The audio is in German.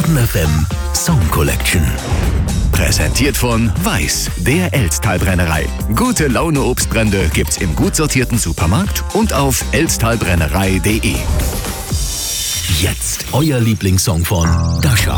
Stern FM Song Collection. Präsentiert von Weiß, der Elsttalbrennerei. Gute Laune Obstbrände gibt's im gut sortierten Supermarkt und auf elsttalbrennerei.de. Jetzt euer Lieblingssong von Dasha.